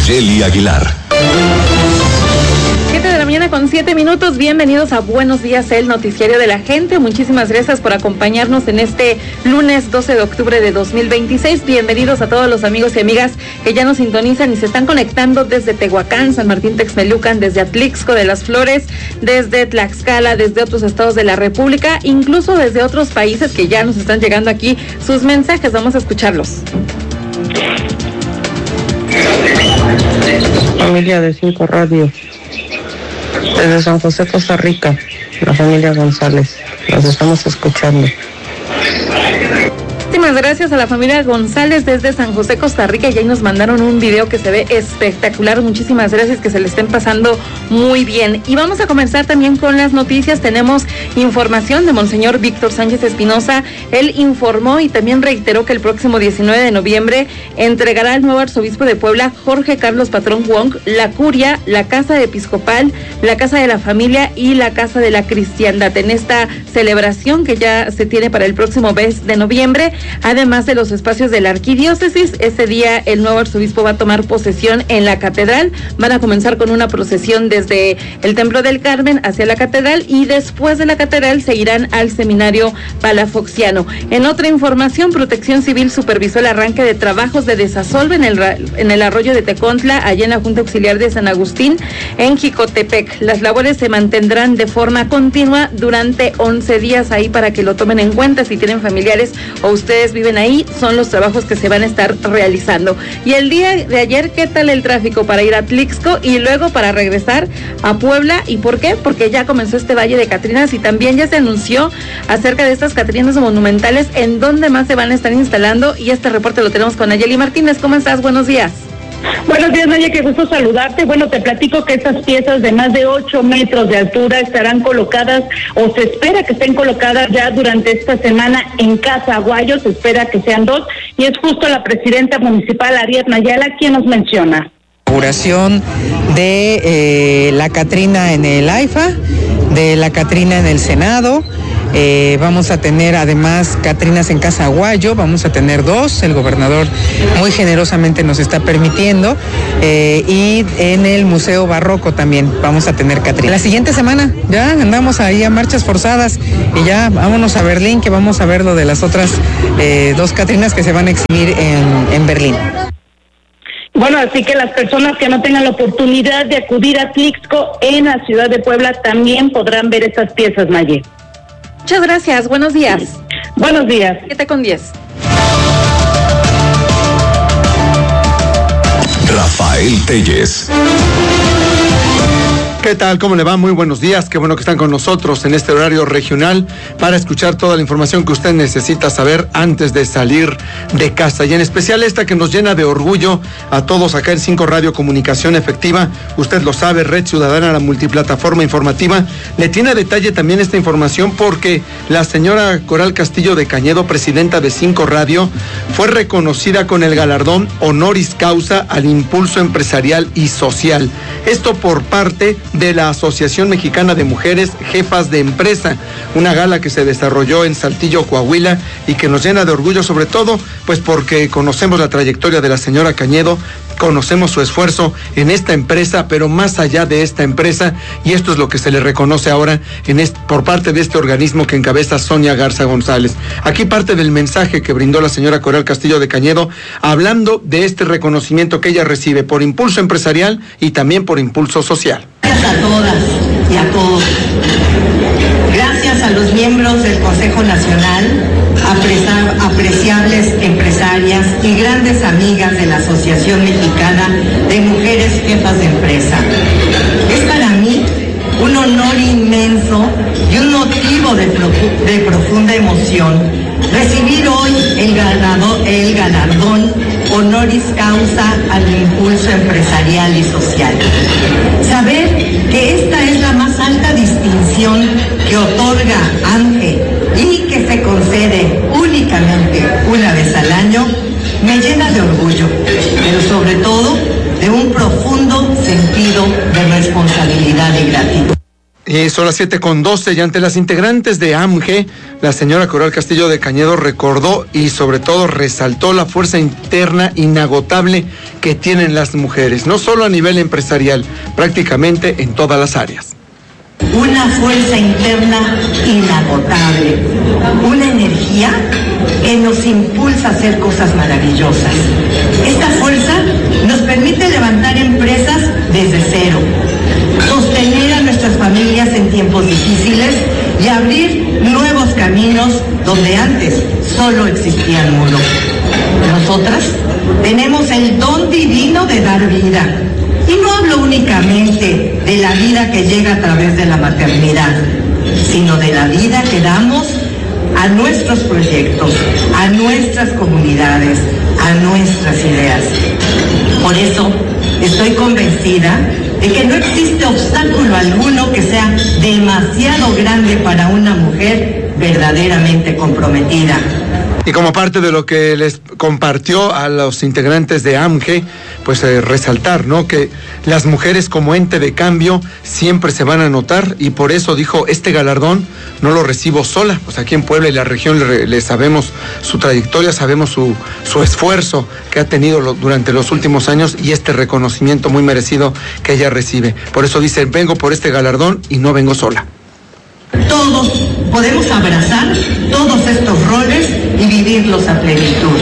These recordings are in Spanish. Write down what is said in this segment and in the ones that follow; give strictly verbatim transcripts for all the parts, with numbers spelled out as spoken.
Nayeli Aguilar. siete de la mañana con siete minutos, bienvenidos a Buenos Días, el noticiario de la gente. Muchísimas gracias por acompañarnos en este lunes doce de octubre de dos mil veintiséis. Bienvenidos a todos los amigos y amigas que ya nos sintonizan y se están conectando desde Tehuacán, San Martín Texmelucan, desde Atlixco de las Flores, desde Tlaxcala, desde otros estados de la República, incluso desde otros países que ya nos están llegando aquí sus mensajes. Vamos a escucharlos. Familia de Cinco Radio, desde San José, Costa Rica, la familia González, los estamos escuchando. Muchísimas gracias a la familia González desde San José, Costa Rica, y ahí nos mandaron un video que se ve espectacular. Muchísimas gracias, que se le estén pasando muy bien. Y vamos a comenzar también con las noticias. Tenemos información de Monseñor Víctor Sánchez Espinosa. Él informó y también reiteró que el próximo diecinueve de noviembre entregará al nuevo arzobispo de Puebla, Jorge Carlos Patrón Wong, la curia, la casa episcopal, la casa de la familia y la casa de la cristiandad en esta celebración que ya se tiene para el próximo mes de noviembre. Además de los espacios de la arquidiócesis, ese día el nuevo arzobispo va a tomar posesión en la catedral. Van a comenzar con una procesión desde el Templo del Carmen hacia la catedral y después de la catedral se irán al seminario palafoxiano. En otra información, Protección Civil supervisó el arranque de trabajos de desasolve en el, en el arroyo de Tecontla, allá en la Junta Auxiliar de San Agustín, en Jicotepec. Las labores se mantendrán de forma continua durante once días ahí para que lo tomen en cuenta. Si tienen familiares o ustedes viven ahí, son los trabajos que se van a estar realizando. Y el día de ayer, ¿qué tal el tráfico para ir a Atlixco y luego para regresar a Puebla? ¿Y por qué? Porque ya comenzó este Valle de Catrinas y también ya se anunció acerca de estas Catrinas monumentales en donde más se van a estar instalando, y este reporte lo tenemos con Nayeli Martínez. ¿Cómo estás? Buenos días. Buenos días, Naya, qué gusto saludarte. Bueno, te platico que estas piezas de más de ocho metros de altura estarán colocadas, o se espera que estén colocadas ya durante esta semana en Casa Aguayo. Se espera que sean dos, y es justo la presidenta municipal, Ariadna Ayala, quien nos menciona. Inauguración de eh, la Catrina en el AIFA, de la Catrina en el Senado. Eh, vamos a tener además Catrinas en Casa Aguayo, vamos a tener dos, el gobernador muy generosamente nos está permitiendo, eh, y en el Museo Barroco también vamos a tener Catrinas. La siguiente semana ya andamos ahí a marchas forzadas y ya vámonos a Berlín, que vamos a ver lo de las otras eh, dos Catrinas que se van a exhibir en, en Berlín. Bueno, así que las personas que no tengan la oportunidad de acudir a Atlixco en la ciudad de Puebla también podrán ver estas piezas, Naye. Muchas gracias, buenos días. Buenos días. siete con diez. Rafael Telles. ¿Qué tal? ¿Cómo le va? Muy buenos días. Qué bueno que están con nosotros en este horario regional para escuchar toda la información que usted necesita saber antes de salir de casa. Y en especial esta que nos llena de orgullo a todos acá en Cinco Radio Comunicación Efectiva. Usted lo sabe, Red Ciudadana, la multiplataforma informativa. Le tiene a detalle también esta información porque la señora Coral Castillo de Cañedo, presidenta de Cinco Radio, fue reconocida con el galardón Honoris Causa al Impulso Empresarial y Social. Esto por parte de la Asociación Mexicana de Mujeres Jefas de Empresa, una gala que se desarrolló en Saltillo, Coahuila, y que nos llena de orgullo, sobre todo pues porque conocemos la trayectoria de la señora Cañedo, conocemos su esfuerzo en esta empresa, pero más allá de esta empresa, y esto es lo que se le reconoce ahora en este, por parte de este organismo que encabeza Sonia Garza González. Aquí parte del mensaje que brindó la señora Coral Castillo de Cañedo, hablando de este reconocimiento que ella recibe por impulso empresarial y también por impulso social. Gracias a todas y a todos. Gracias a los miembros del Consejo Nacional, apreciables empresarias y grandes amigas de la Asociación Mexicana de Mujeres Jefas de Empresa. Es para mí un honor inmenso y un motivo de, profu- de profunda emoción recibir hoy el, ganado, el galardón Honoris Causa al Impulso Empresarial y Social. Saber que esta es la más alta distinción que otorga AMGE y que se concede únicamente una vez al año, me llena de orgullo, pero sobre todo de un profundo sentido de responsabilidad y gratitud. Y Y son las siete con doce y ante las integrantes de A M G, la señora Coral Castillo de Cañedo recordó y sobre todo resaltó la fuerza interna inagotable que tienen las mujeres, no solo a nivel empresarial, prácticamente en todas las áreas. Una fuerza interna inagotable, una energía que nos impulsa a hacer cosas maravillosas. Esta fuerza nos permite levantar empresas desde cero, sostener a nuestras familias en tiempos difíciles y abrir nuevos caminos donde antes solo existían muros. Nosotras tenemos el don divino de dar vida. Y no hablo únicamente de la vida que llega a través de la maternidad, sino de la vida que damos a nuestros proyectos, a nuestras comunidades, a nuestras ideas. Por eso estoy convencida de que no existe obstáculo alguno que sea demasiado grande para una mujer verdaderamente comprometida. Y como parte de lo que les compartió a los integrantes de A M G, pues eh, resaltar, ¿no?, que las mujeres como ente de cambio siempre se van a notar, y por eso dijo, este galardón no lo recibo sola. Pues aquí en Puebla y la región le, le sabemos su trayectoria, sabemos su, su esfuerzo que ha tenido lo, durante los últimos años y este reconocimiento muy merecido que ella recibe. Por eso dice, vengo por este galardón y no vengo sola. Todos podemos abrazar todos estos roles y vivirlos a plenitud.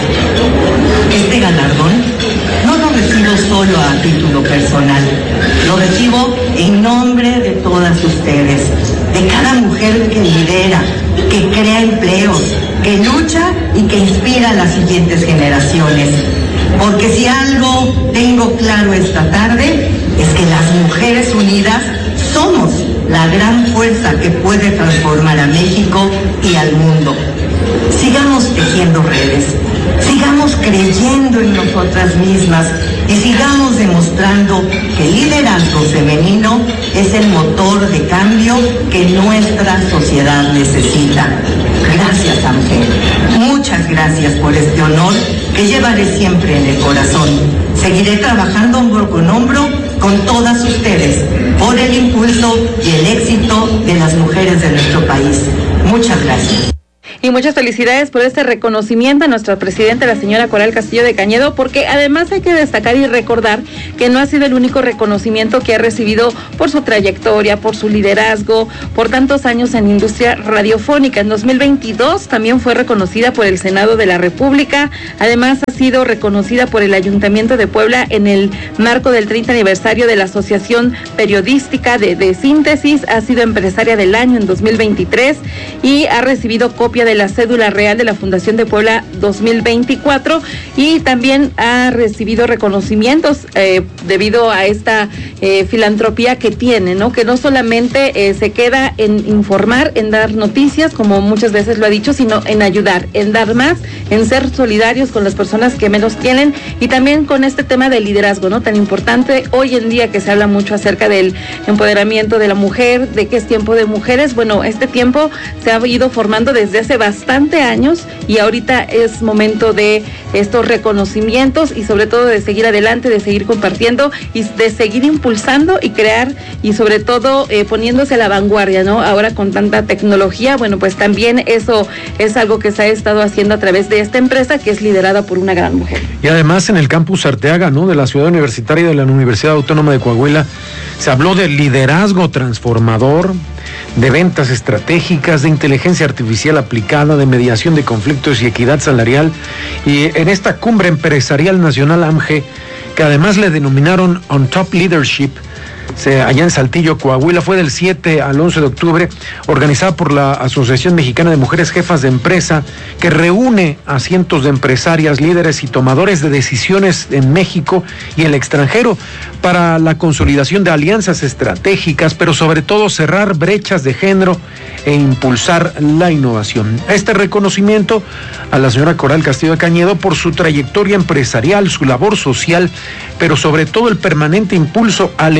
Este galardón no lo recibo solo a título personal, lo recibo en nombre de todas ustedes, de cada mujer que lidera, que crea empleos, que lucha y que inspira a las siguientes generaciones. Porque si algo tengo claro esta tarde, es que las mujeres unidas somos la gran fuerza que puede transformar a México y al mundo. Sigamos tejiendo redes, sigamos creyendo en nosotras mismas y sigamos demostrando que el liderazgo femenino es el motor de cambio que nuestra sociedad necesita. Gracias, Ángel. Muchas gracias por este honor que llevaré siempre en el corazón. Seguiré trabajando hombro con hombro con todas ustedes por el impulso y el éxito de las mujeres de nuestro país. Muchas gracias. Y muchas felicidades por este reconocimiento a nuestra presidenta, la señora Coral Castillo de Cañedo, porque además hay que destacar y recordar que no ha sido el único reconocimiento que ha recibido por su trayectoria, por su liderazgo, por tantos años en industria radiofónica. En dos mil veintidós también fue reconocida por el Senado de la República, además ha sido reconocida por el Ayuntamiento de Puebla en el marco del treinta aniversario de la Asociación Periodística de, de Síntesis, ha sido empresaria del año en dos mil veintitrés y ha recibido copia de la cédula real de la Fundación de Puebla dos mil veinticuatro y también ha recibido reconocimientos eh, debido a esta eh, filantropía que tiene, ¿no? Que no solamente eh, se queda en informar, en dar noticias, como muchas veces lo ha dicho, sino en ayudar, en dar más, en ser solidarios con las personas que menos tienen y también con este tema del liderazgo, ¿no? Tan importante hoy en día que se habla mucho acerca del empoderamiento de la mujer, de que es tiempo de mujeres. Bueno, este tiempo se ha ido formando desde hace bastante años y ahorita es momento de estos reconocimientos y sobre todo de seguir adelante, de seguir compartiendo y de seguir impulsando y crear y sobre todo eh, poniéndose a la vanguardia, ¿no? Ahora con tanta tecnología, bueno, pues también eso es algo que se ha estado haciendo a través de esta empresa que es liderada por una gran mujer. Y además en el campus Arteaga, ¿no?, de la Ciudad Universitaria de la Universidad Autónoma de Coahuila, se habló de liderazgo transformador, de ventas estratégicas, de inteligencia artificial aplicada, de mediación de conflictos y equidad salarial. Y en esta cumbre empresarial nacional A M G, que además le denominaron On Top Leadership, se, allá en Saltillo, Coahuila, fue del siete al once de octubre, organizada por la Asociación Mexicana de Mujeres Jefas de Empresa, que reúne a cientos de empresarias, líderes y tomadores de decisiones en México y el extranjero para la consolidación de alianzas estratégicas, pero sobre todo cerrar brechas de género e impulsar la innovación. Este reconocimiento a la señora Coral Castillo de Cañedo por su trayectoria empresarial, su labor social, pero sobre todo el permanente impulso al empoderamiento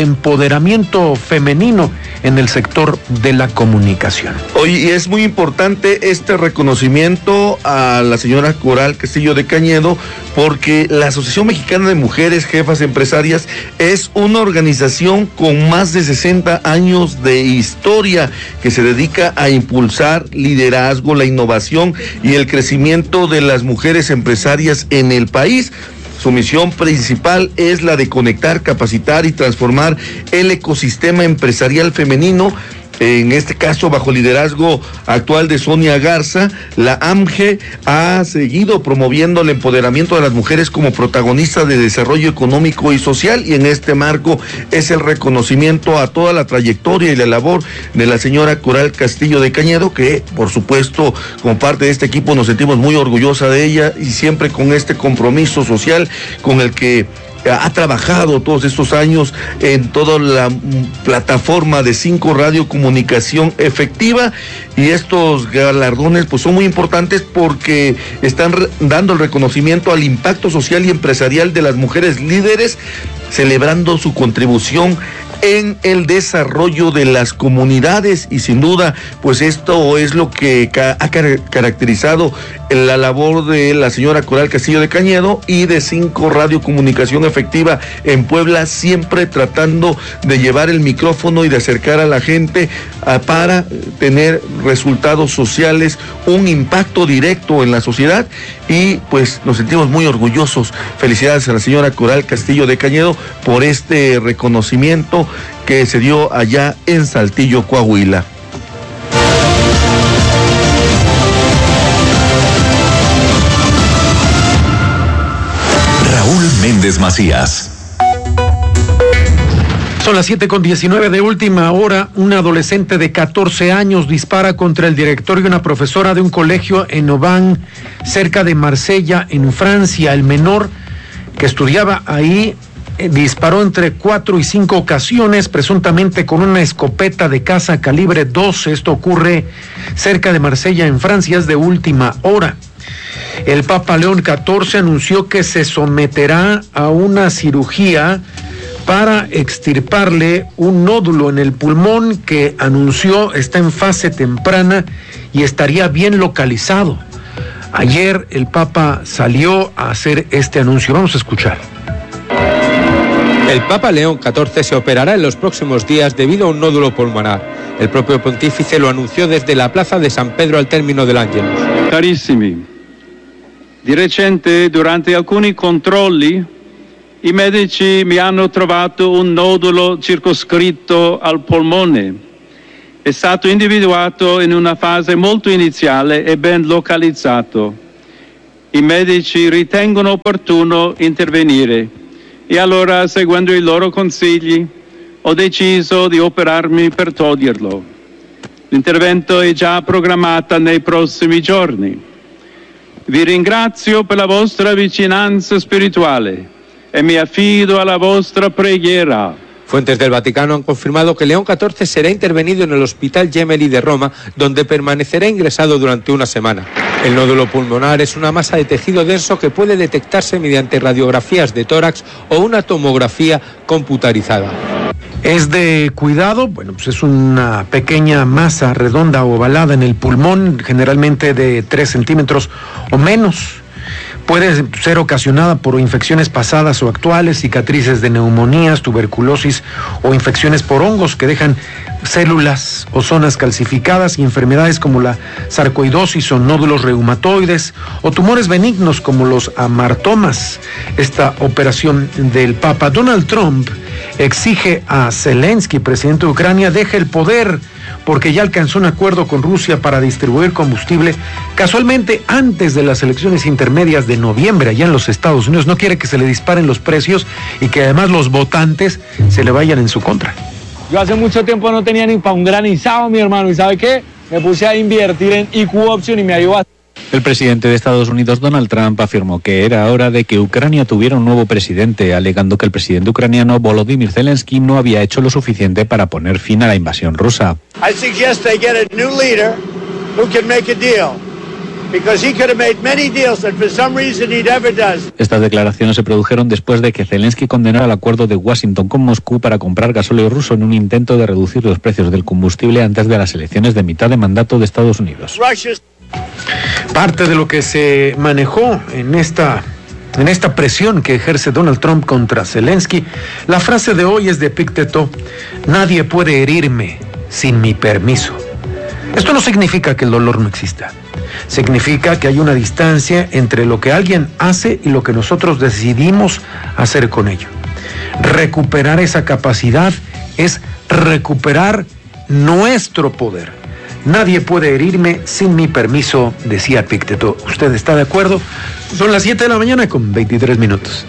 empoderamiento femenino en el sector de la comunicación. Hoy y es muy importante este reconocimiento a la señora Coral Castillo de Cañedo, porque la Asociación Mexicana de Mujeres Jefas Empresarias es una organización con más de sesenta años de historia que se dedica a impulsar liderazgo, la innovación y el crecimiento de las mujeres empresarias en el país. Su misión principal es la de conectar, capacitar y transformar el ecosistema empresarial femenino. En este caso, bajo el liderazgo actual de Sonia Garza, la A M G ha seguido promoviendo el empoderamiento de las mujeres como protagonistas de desarrollo económico y social, y en este marco es el reconocimiento a toda la trayectoria y la labor de la señora Coral Castillo de Cañedo, que por supuesto como parte de este equipo nos sentimos muy orgullosa de ella, y siempre con este compromiso social con el que ha trabajado todos estos años en toda la plataforma de cinco Radio Comunicación Efectiva, y estos galardones pues son muy importantes porque están re- dando el reconocimiento al impacto social y empresarial de las mujeres líderes, celebrando su contribución en el desarrollo de las comunidades, y sin duda pues esto es lo que ca- ha car- caracterizado la labor de la señora Coral Castillo de Cañedo y de cinco Radio Comunicación Efectiva en Puebla, siempre tratando de llevar el micrófono y de acercar a la gente a, para tener resultados sociales, un impacto directo en la sociedad, y pues nos sentimos muy orgullosos. Felicidades a la señora Coral Castillo de Cañedo por este reconocimiento que se dio allá en Saltillo, Coahuila. Raúl Méndez Macías. Son las siete con diecinueve de última hora. Un adolescente de catorce años dispara contra el director y una profesora de un colegio en Aubin, cerca de Marsella, en Francia. El menor que estudiaba ahí eh, disparó entre cuatro y cinco ocasiones, presuntamente con una escopeta de caza calibre doce. Esto ocurre cerca de Marsella, en Francia. Es de última hora. El Papa León catorce anunció que se someterá a una cirugía para extirparle un nódulo en el pulmón que anunció está en fase temprana y estaría bien localizado. Ayer el Papa salió a hacer este anuncio. Vamos a escuchar. El Papa León catorce se operará en los próximos días debido a un nódulo pulmonar. El propio pontífice lo anunció desde la plaza de San Pedro al término del Ángelus. Carissimi, di recente durante alcuni controlli i medici mi hanno trovato un nodulo circoscritto al polmone. È stato individuato in una fase molto iniziale e ben localizzato. I medici ritengono opportuno intervenire e allora, seguendo i loro consigli, ho deciso di operarmi per toglierlo. L'intervento è già programmato nei prossimi giorni. Vi ringrazio per la vostra vicinanza spirituale e mi affido a la vostra preghiera. Fuentes del Vaticano han confirmado que León catorce será intervenido en el Hospital Gemelli de Roma, donde permanecerá ingresado durante una semana. El nódulo pulmonar es una masa de tejido denso que puede detectarse mediante radiografías de tórax o una tomografía computarizada. Es de cuidado, bueno, pues es una pequeña masa redonda o ovalada en el pulmón, generalmente de tres centímetros o menos. Puede ser ocasionada por infecciones pasadas o actuales, cicatrices de neumonías, tuberculosis o infecciones por hongos que dejan células o zonas calcificadas, y enfermedades como la sarcoidosis o nódulos reumatoides o tumores benignos como los amartomas. Esta operación del Papa. Donald Trump exige a Zelensky, presidente de Ucrania, deje el poder porque ya alcanzó un acuerdo con Rusia para distribuir combustible casualmente antes de las elecciones intermedias de noviembre allá en los Estados Unidos. No quiere que se le disparen los precios y que además los votantes se le vayan en su contra. Yo hace mucho tiempo no tenía ni para un granizado, mi hermano, y ¿sabe qué? Me puse a invertir en I Q Option y me ayudó a... El presidente de Estados Unidos, Donald Trump, afirmó que era hora de que Ucrania tuviera un nuevo presidente, alegando que el presidente ucraniano Volodymyr Zelensky no había hecho lo suficiente para poner fin a la invasión rusa. I suggest they get a new leader who can make a deal. because he could have made many deals that for some reason he never does. Estas declaraciones se produjeron después de que Zelensky condenara el acuerdo de Washington con Moscú para comprar gasóleo ruso en un intento de reducir los precios del combustible antes de las elecciones de mitad de mandato de Estados Unidos. Russia's Parte de lo que se manejó en esta, en esta presión que ejerce Donald Trump contra Zelensky, la frase de hoy es de Epicteto: nadie puede herirme sin mi permiso. Esto no significa que el dolor no exista. Significa que hay una distancia entre lo que alguien hace y lo que nosotros decidimos hacer con ello. Recuperar esa capacidad es recuperar nuestro poder. Nadie puede herirme sin mi permiso, decía Epicteto. ¿Usted está de acuerdo? Son las siete de la mañana con veintitrés minutos.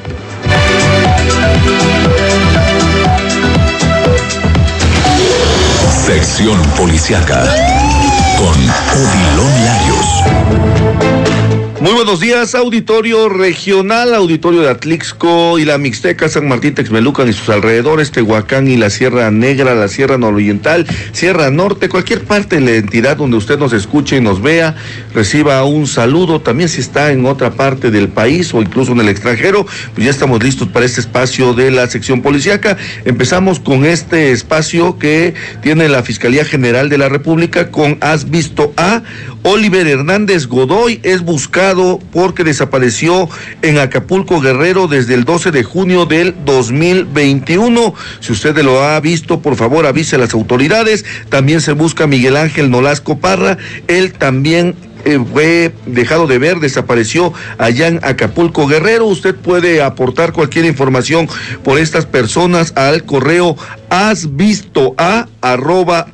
Sección Policiaca con Odilon Larios. Muy buenos días, auditorio regional, auditorio de Atlixco y la Mixteca, San Martín, Texmelucan y sus alrededores, Tehuacán y la Sierra Negra, la Sierra Nororiental, Sierra Norte, cualquier parte de la entidad donde usted nos escuche y nos vea, reciba un saludo. También si está en otra parte del país o incluso en el extranjero, pues ya estamos listos para este espacio de la sección policiaca. Empezamos con este espacio que tiene la Fiscalía General de la República con Has Visto a Oliver Hernández Godoy. Es buscado porque desapareció en Acapulco, Guerrero, desde el doce de junio del dos mil veintiuno. Si usted lo ha visto, por favor avise a las autoridades. También se busca a Miguel Ángel Nolasco Parra. Él también eh, fue dejado de ver, desapareció allá en Acapulco, Guerrero. Usted puede aportar cualquier información por estas personas al correo hasvistoa arroba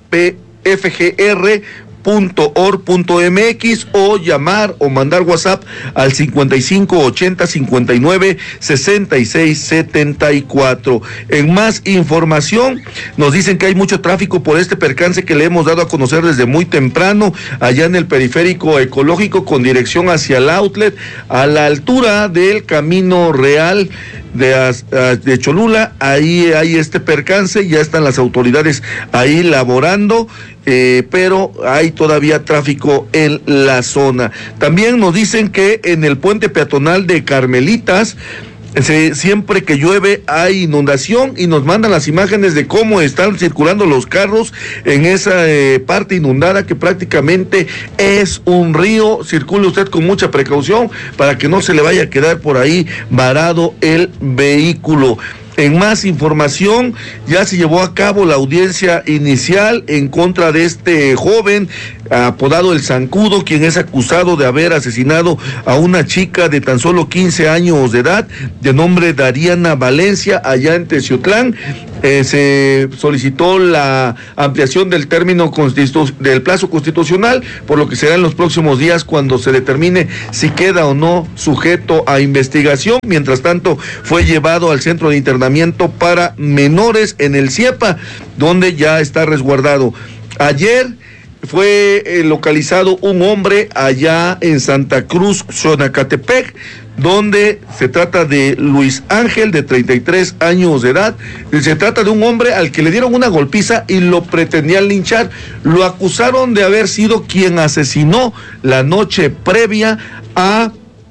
pfgr punto org punto mx o llamar o mandar WhatsApp al cincuenta y cinco ochenta cincuenta y nueve sesenta y seis setenta y cuatro. En más información, nos dicen que hay mucho tráfico por este percance que le hemos dado a conocer desde muy temprano, allá en el periférico ecológico con dirección hacia el outlet, a la altura del Camino Real de, de Cholula. Ahí hay este percance, ya están las autoridades ahí laborando, eh, pero hay todavía tráfico en la zona. También nos dicen que en el puente peatonal de Carmelitas, Se, siempre que llueve hay inundación, y nos mandan las imágenes de cómo están circulando los carros en esa eh, parte inundada que prácticamente es un río. Circule usted con mucha precaución para que no se le vaya a quedar por ahí varado el vehículo. En más información, ya se llevó a cabo la audiencia inicial en contra de este joven apodado El Zancudo, quien es acusado de haber asesinado a una chica de tan solo quince años de edad, de nombre Dariana Valencia, allá en Teciutlán. Eh, se solicitó la ampliación del término constitu- del plazo constitucional, por lo que será en los próximos días cuando se determine si queda o no sujeto a investigación. Mientras tanto, fue llevado al centro de internamiento para menores en el CIEPA, donde ya está resguardado. Ayer fue eh, localizado un hombre allá en Santa Cruz, Xonacatepec, donde se trata de Luis Ángel, de treinta y tres años de edad. Se trata de un hombre al que le dieron una golpiza y lo pretendían linchar. Lo acusaron de haber sido quien asesinó la noche previa a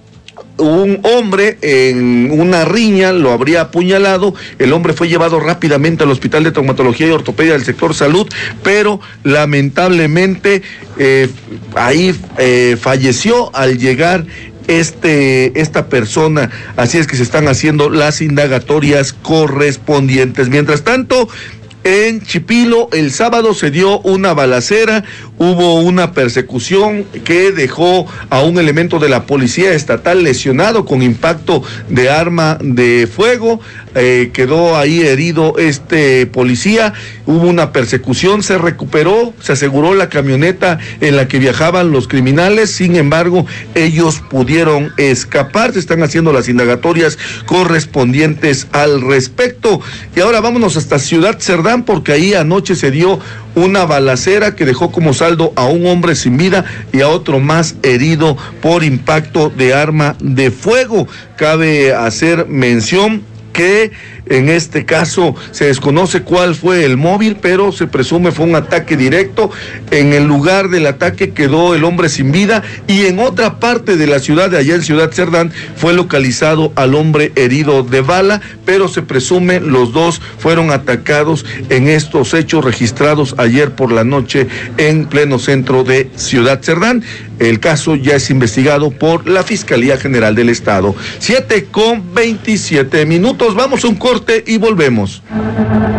un hombre en una riña, lo habría apuñalado. El hombre fue llevado rápidamente al Hospital de Traumatología y Ortopedia del sector salud, pero lamentablemente eh, ahí eh, falleció al llegar este esta persona. Así es que se están haciendo las indagatorias correspondientes. Mientras tanto, en Chipilo, el sábado se dio una balacera, hubo una persecución que dejó a un elemento de la policía estatal lesionado con impacto de arma de fuego. Eh, quedó ahí herido este policía. Hubo una persecución, se recuperó, se aseguró la camioneta en la que viajaban los criminales. Sin embargo, ellos pudieron escapar. Se están haciendo las indagatorias correspondientes al respecto. Y ahora vámonos hasta Ciudad Cerdán, porque ahí anoche se dio una balacera que dejó como saldo a un hombre sin vida y a otro más herido por impacto de arma de fuego. Cabe hacer mención que En este caso se desconoce cuál fue el móvil, pero se presume fue un ataque directo. En el lugar del ataque quedó el hombre sin vida y en otra parte de la ciudad, de allá en Ciudad Cerdán, fue localizado al hombre herido de bala, pero se presume los dos fueron atacados en estos hechos registrados ayer por la noche en pleno centro de Ciudad Cerdán. El caso ya es investigado por la Fiscalía General del Estado. siete con veintisiete minutos, vamos a un corte y volvemos.